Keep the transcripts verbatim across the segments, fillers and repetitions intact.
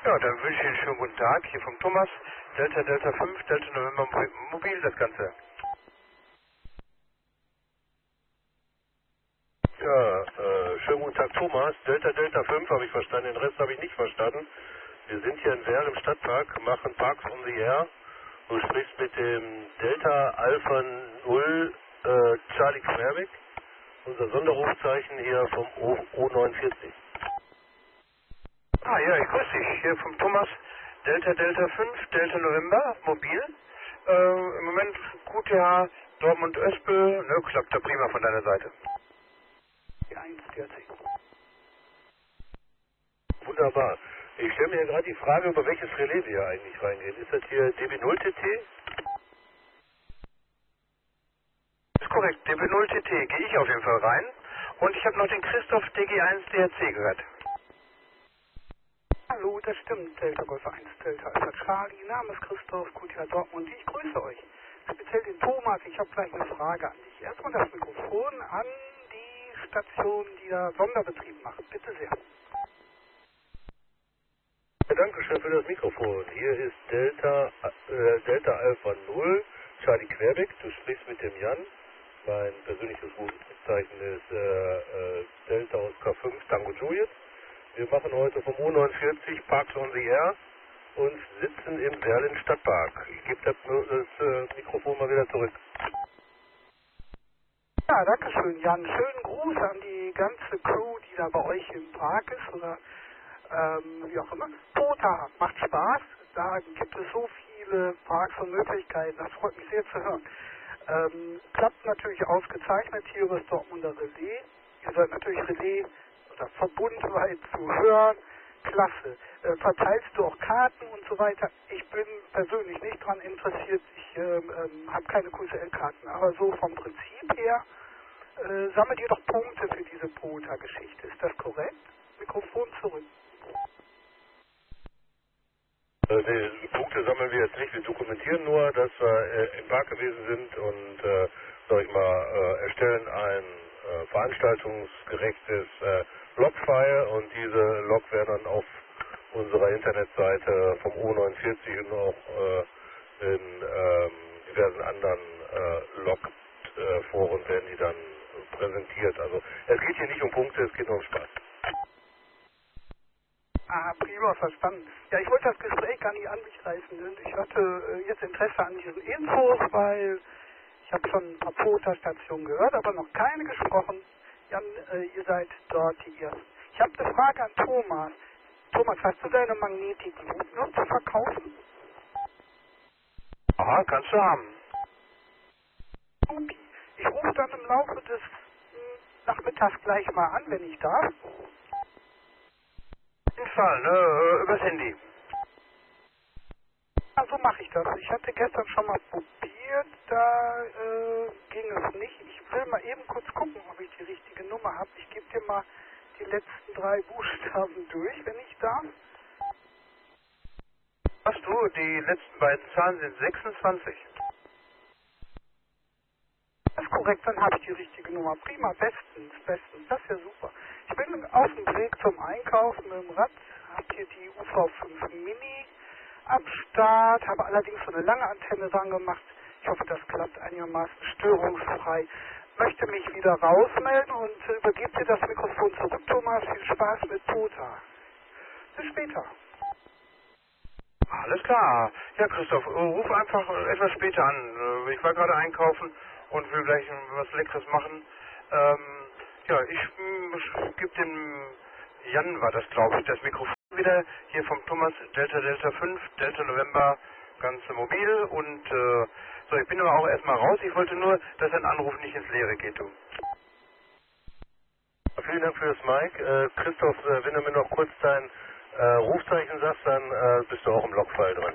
Ja, dann wünsche ich Ihnen einen schönen guten Tag. Hier vom Thomas. Delta Delta fünf, Delta November Mobil, das Ganze. Ja, äh, schönen guten Tag Thomas. Delta Delta fünf habe ich verstanden, den Rest habe ich nicht verstanden. Wir sind hier in Werl im Stadtpark, machen Parks on the Air. Du sprichst mit dem Delta Alpha null äh, Charlie Querbeck, unser Sonderrufzeichen hier vom O neunundvierzig. Ah ja, ich grüße dich. Hier vom Thomas. Delta Delta fünf, Delta November Mobil. Äh, Im Moment Q T H, Dortmund Öspel. Ne, klappt da prima von deiner Seite. eins vierzig. Wunderbar. Ich stelle mir gerade die Frage, über welches Relais wir hier eigentlich reingehen. Ist das hier D B null T T? Ist korrekt, D B null T T gehe ich auf jeden Fall rein. Und ich habe noch den Christoph D G eins D R C gehört. Hallo, das stimmt. Delta Golf eins, Delta Alpha Charlie. Name ist Christoph, Q T H Dortmund. Ich grüße euch. Speziell den Thomas. Ich habe gleich eine Frage an dich. Erstmal das Mikrofon an die Station, die da Sonderbetrieb macht. Bitte sehr. Ja, danke schön für das Mikrofon. Hier ist Delta, äh, Delta Alpha null, Charlie Querbeck. Du sprichst mit dem Jan. Mein persönliches Rufzeichen ist äh, äh, Delta Oscar fünf Tango Juliet. Wir machen heute vom O neunundvierzig Parks on the Air und sitzen im Werl Stadtpark. Ich gebe das, das äh, Mikrofon mal wieder zurück. Ja, danke schön, Jan. Schönen Gruß an die ganze Crew, die da bei euch im Park ist oder ähm, wie auch immer. Pota, macht Spaß. Da gibt es so viele Parks und Möglichkeiten. Das freut mich sehr zu hören. Ähm, klappt natürlich ausgezeichnet hier über das Dortmunder Relais. Ihr seid natürlich Relais oder verbundweit zu hören. Klasse. Äh, verteilst du auch Karten und so weiter? Ich bin persönlich nicht dran interessiert. Ich ähm, ähm, habe keine Q C L-Karten. Aber so vom Prinzip her äh, sammelt ihr doch Punkte für diese Pota-Geschichte. Ist das korrekt? Mikrofon zurück. Äh, die Punkte sammeln wir jetzt nicht. Wir dokumentieren nur, dass wir äh, im Park gewesen sind und, äh, sag ich mal, äh, erstellen ein äh, veranstaltungsgerechtes äh, Logfile und diese Log werden dann auf unserer Internetseite vom O neunundvierzig und auch äh, in ähm, diversen anderen äh, Log-Foren äh, werden die dann präsentiert. Also es geht hier nicht um Punkte, es geht nur um Spaß. Ah, prima, verstanden. Ja, ich wollte das Gespräch gar nicht an mich reißen. Und ich hatte äh, jetzt Interesse an diesen Infos, weil ich habe schon ein paar Pota-Stationen gehört, aber noch keine gesprochen. Jan, äh, ihr seid dort die Ersten. Ich habe eine Frage an Thomas. Thomas, hast du deine Magnetik-Loop noch zu verkaufen? Aha, kannst du haben. Okay. Ich rufe dann im Laufe des mh, Nachmittags gleich mal an, wenn ich darf. Auf jeden Fall, ne, übers Handy. Ja, so mache ich das. Ich hatte gestern schon mal probiert, da äh, ging es nicht. Ich will mal eben kurz gucken, ob ich die richtige Nummer habe. Ich gebe dir mal die letzten drei Buchstaben durch, wenn ich darf. Hast du, die letzten beiden Zahlen sind sechsundzwanzig. Das ist korrekt, dann habe ich die richtige Nummer. Prima, bestens, bestens. Das ist ja super. Ich bin auf dem Weg zum Einkaufen mit dem Rad, habe hier die U V fünf Mini am Start, habe allerdings so eine lange Antenne dran gemacht. Ich hoffe, das klappt einigermaßen störungsfrei. Möchte mich wieder rausmelden und übergebe dir das Mikrofon zurück, Thomas. Viel Spaß mit Pota. Bis später. Alles klar. Ja, Christoph, ruf einfach etwas später an. Ich war gerade einkaufen und will gleich was Leckeres machen. Ähm, ja, ich äh, gebe dem Jan, war das glaube ich, das Mikrofon wieder. Hier vom Thomas, Delta Delta fünf, Delta November, ganz mobil. Und äh, so, ich bin aber auch erstmal raus. Ich wollte nur, dass ein Anruf nicht ins Leere geht, du. Vielen Dank für das Mike. Äh, Christoph, äh, wenn du mir noch kurz dein äh, Rufzeichen sagst, dann äh, bist du auch im Logfile drin.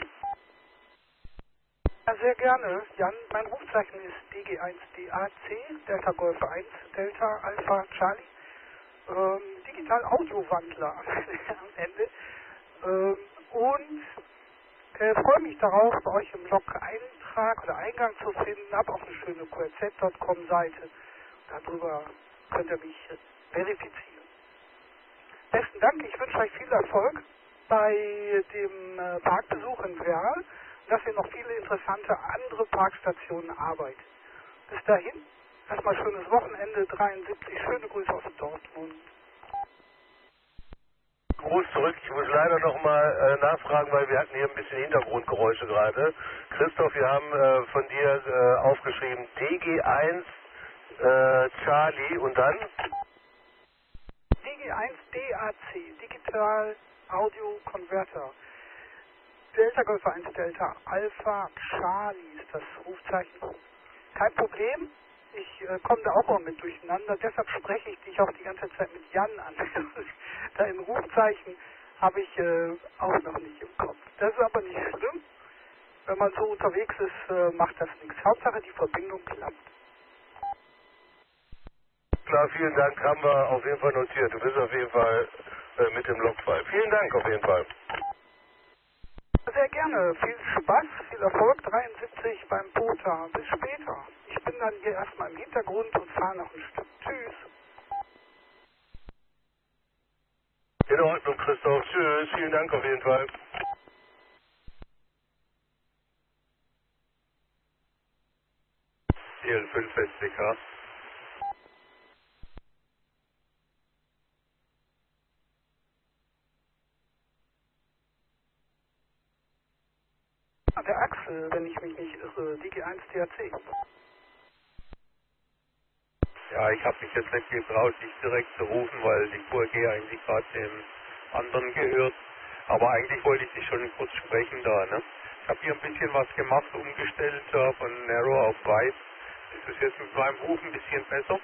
Ja, sehr gerne. Jan, mein Rufzeichen ist D G eins D A C, Delta Golf eins, Delta Alpha Charlie. Ähm, Digital Audiowandler am Ende. Ähm, und äh, freue mich darauf, bei euch im Blog Eintrag oder Eingang zu finden. Habe auch eine schöne Q R Z Punkt com Seite. Darüber könnt ihr mich verifizieren. Besten Dank, ich wünsche euch viel Erfolg bei dem äh, Parkbesuch in Werl, dass ihr noch viele interessante andere Parkstationen arbeitet. Bis dahin, erstmal schönes Wochenende, dreiundsiebzig, schöne Grüße aus Dortmund. Gruß zurück. Ich muss leider nochmal äh, nachfragen, weil wir hatten hier ein bisschen Hintergrundgeräusche gerade. Christoph, wir haben äh, von dir äh, aufgeschrieben D G eins äh, Charlie und dann? D G eins D A C, Digital Audio Converter. Delta Golf eins Delta Alpha Charlie ist das Rufzeichen. Kein Problem, ich äh, komme da auch mal mit durcheinander, deshalb spreche ich dich auch die ganze Zeit mit Jan an. Da im Rufzeichen habe ich äh, auch noch nicht im Kopf. Das ist aber nicht schlimm. Wenn man so unterwegs ist, äh, macht das nichts. Hauptsache die Verbindung klappt. Klar, vielen Dank, haben wir auf jeden Fall notiert. Du bist auf jeden Fall äh, mit dem Logfile. Vielen Dank auf jeden Fall. Sehr gerne. Viel Spaß, viel Erfolg. dreiundsiebzig beim Pota. Bis später. Ich bin dann hier erstmal im Hintergrund und fahre noch ein Stück. Tschüss. In Ordnung, Christoph. Tschüss. Vielen Dank auf jeden Fall. D L fünf S D K. Der Axel, wenn ich mich nicht irre, D G eins D A C. Ja, ich habe mich jetzt nicht getraut, dich direkt zu rufen, weil die Q R G eigentlich gerade dem anderen gehört. Aber eigentlich wollte ich dich schon kurz sprechen da, ne? Ich habe hier ein bisschen was gemacht, umgestellt äh, von Narrow auf Wide. Ist es jetzt mit meinem Ruf ein bisschen besser?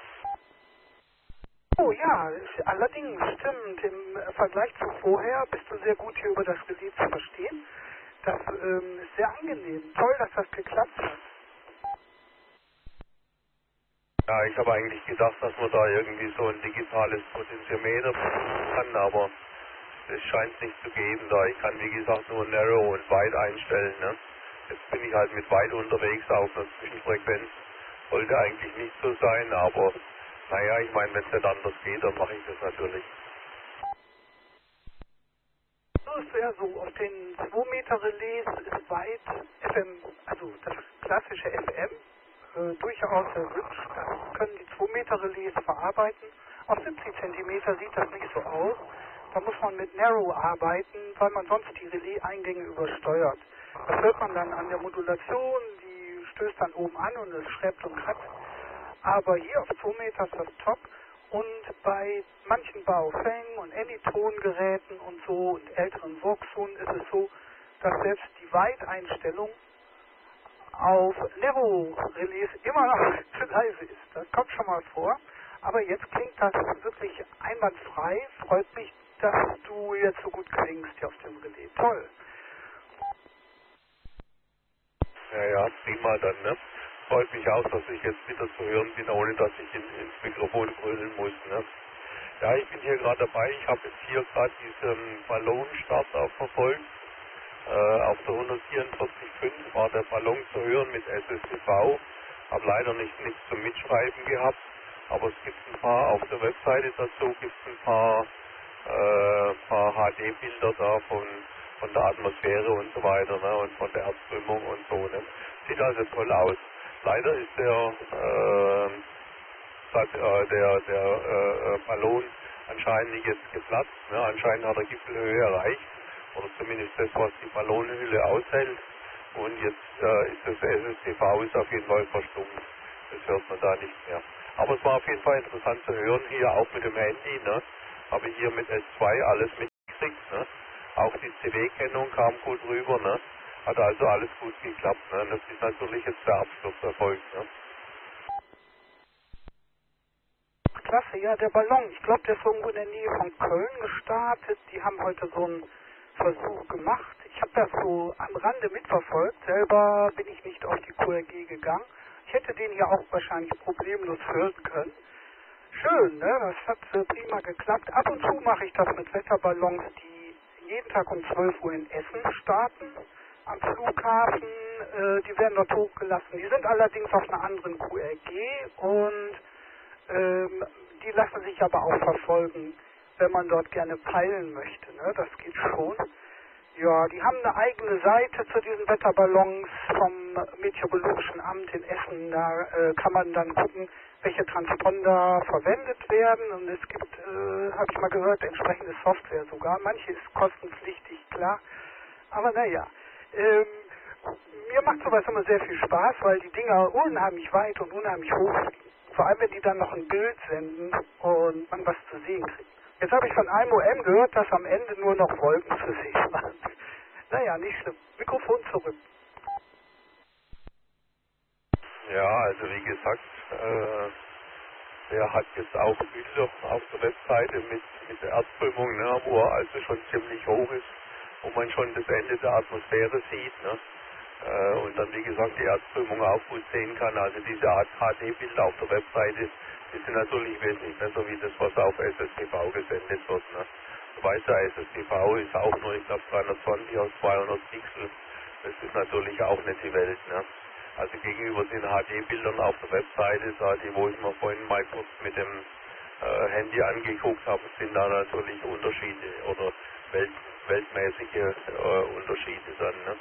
Oh ja, ist, allerdings stimmt. Im Vergleich zu vorher bist du sehr gut hier über das Relais zu verstehen. Das ähm, ist sehr angenehm. Toll, dass das geklappt hat. Ja, ich habe eigentlich gedacht, dass man da irgendwie so ein digitales Potentiometer kann, aber es scheint nicht zu geben da. Ich kann wie gesagt nur Narrow und Wide einstellen, ne? Jetzt bin ich halt mit Wide unterwegs auf einer Zwischenfrequenz. Sollte eigentlich nicht so sein, aber naja, ich meine, wenn es nicht anders geht, dann mache ich das natürlich. So ist ja so, auf den zwei Meter Relais ist Wide F M, also das klassische F M, äh, durchaus erwünscht. Das können die zwei Meter Relais verarbeiten. Auf siebzig Zentimeter sieht das nicht so aus. Da muss man mit Narrow arbeiten, weil man sonst die Relais-Eingänge übersteuert. Das hört man dann an der Modulation, die stößt dann oben an und es schräbt und kratzt. Aber hier auf zwei Meter ist das top. Und bei manchen Baofeng und Anytron-Geräten und so und älteren Voxhuhn ist es so, dass selbst die Wide-Einstellung auf Narrow-Relais immer noch zu leise ist. Das kommt schon mal vor. Aber jetzt klingt das wirklich einwandfrei. Freut mich, dass du jetzt so gut klingst hier auf dem Relais. Toll. Ja, ja, prima dann, ne? Freut mich auch, dass ich jetzt wieder zu hören bin, ohne dass ich in, ins Mikrofon brüllen muss, ne? Ja, ich bin hier gerade dabei. Ich habe jetzt hier gerade diesen Ballonstart auch verfolgt. Äh, auf der hundertvierundvierzig Komma fünf war der Ballon zu hören mit S S T V. Habe leider nicht nichts zum Mitschreiben gehabt, aber es gibt ein paar auf der Webseite dazu, gibt es ein paar, äh, paar H D-Bilder da von, von der Atmosphäre und so weiter, ne, und von der Erdströmung und so, ne. Sieht also toll aus. Leider ist der, äh, der, der, der äh, Ballon anscheinend nicht jetzt geplatzt, ne. Anscheinend hat er Gipfelhöhe erreicht, oder zumindest das, was die Ballonhülle aushält. Und jetzt äh, ist das S S T V ist auf jeden Fall verstummt. Das hört man da nicht mehr. Aber es war auf jeden Fall interessant zu hören, hier auch mit dem Handy, ne? Habe ich hier mit S zwei alles mitgekriegt, ne? Auch die C W-Kennung kam gut rüber, ne? Hat also alles gut geklappt, ne? Das ist natürlich jetzt der Abschlusserfolg, ne? Klasse, ja, der Ballon. Ich glaube, der ist irgendwo in der Nähe von Köln gestartet. Die haben heute so einen Versuch gemacht. Ich habe das so am Rande mitverfolgt. Selber bin ich nicht auf die Q R G gegangen. Ich hätte den hier auch wahrscheinlich problemlos hören können. Schön, ne? Das hat äh, prima geklappt. Ab und zu mache ich das mit Wetterballons, die jeden Tag um zwölf Uhr in Essen starten. Am Flughafen. Äh, die werden dort hochgelassen. Die sind allerdings auf einer anderen Q R G und ähm, die lassen sich aber auch verfolgen. wenn man dort gerne peilen möchte. Ne? Das geht schon. Ja, die haben eine eigene Seite zu diesen Wetterballons vom Meteorologischen Amt in Essen. Da äh, kann man dann gucken, welche Transponder verwendet werden. Und es gibt, äh, habe ich mal gehört, entsprechende Software sogar. Manche ist kostenpflichtig, klar. Aber naja, ähm, mir macht sowas immer sehr viel Spaß, weil die Dinger unheimlich weit und unheimlich hoch fliegen. Vor allem, wenn die dann noch ein Bild senden und man was zu sehen kriegt. Jetzt habe ich von einem O M gehört, dass am Ende nur noch Wolken zu sehen waren. Naja, nicht schlimm. Mikrofon zurück. Ja, also wie gesagt, äh, er hat jetzt auch Bilder auf der Webseite mit, mit der Erdkrümmung, ne, wo er also schon ziemlich hoch ist, wo man schon das Ende der Atmosphäre sieht. Ne, äh, und dann, wie gesagt, die Erdkrümmung auch gut sehen kann. Also diese Art H D-Bilder auf der Webseite, die sind natürlich wesentlich besser wie das, was auf S S T V gesendet wird. Ne. Du weißt ja, S S T V ist auch nur, ich glaube, dreihundertzwanzig aus zweihundert Pixel. Das ist natürlich auch nicht die Welt. Ne. Also gegenüber den H D-Bildern auf der Webseite, da die, wo ich mir vorhin mal kurz mit dem äh, Handy angeguckt habe, sind da natürlich Unterschiede oder Welt, weltmäßige äh, Unterschiede dann. Ne.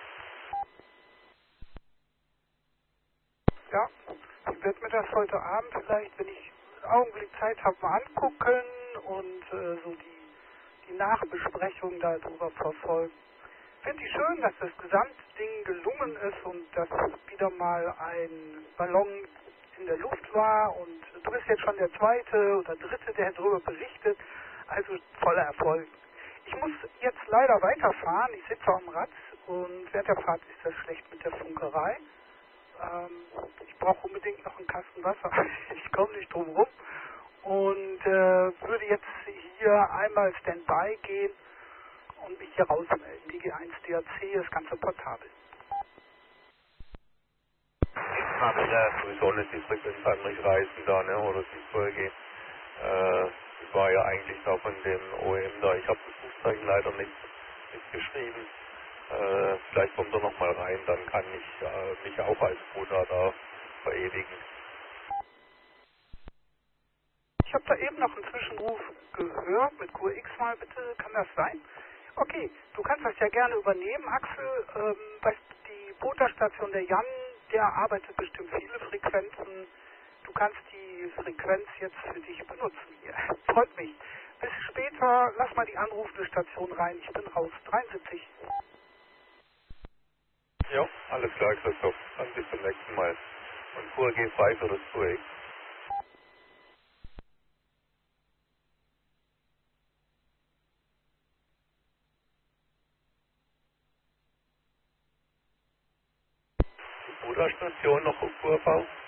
Ja, ich werde mir das heute Abend vielleicht, wenn ich einen Augenblick Zeit habe, mal angucken und äh, so die, die Nachbesprechung darüber verfolgen. Ich finde es schön, dass das Gesamtding gelungen ist und dass wieder mal ein Ballon in der Luft war und du bist jetzt schon der zweite oder dritte, der darüber berichtet, also voller Erfolg. Ich muss jetzt leider weiterfahren, ich sitze am Rad und während der Fahrt ist das schlecht mit der Funkerei. Ähm, ich brauche unbedingt noch einen Kasten Wasser, ich komme nicht drum rum und äh, würde jetzt hier einmal Standby gehen und mich hier rausmelden. Die G eins D A C ist ganz portabel. Ich wieder sowieso nicht die Frequenz an mich reißen da, ne, oder die Folge. Äh, ich war ja eigentlich da von dem O M da, ich habe das Rufzeichen leider nicht mitgeschrieben. Äh, vielleicht kommt er nochmal rein, dann kann ich äh, mich auch als Bruder da verewigen. Ich habe da eben noch einen Zwischenruf gehört, mit Q X mal bitte, kann das sein? Okay, du kannst das ja gerne übernehmen, Axel. Ähm, weißt, die Boterstation der Jan, der arbeitet bestimmt viele Frequenzen. Du kannst die Frequenz jetzt für dich benutzen hier. Freut mich. Bis später, lass mal die anrufende Station rein. Ich bin raus. dreiundsiebzig. Ja, alles klar, Christoph. Dann bis zum nächsten Mal. Und Q R G frei für das Q X. Die Bruderstation noch auf Q R V?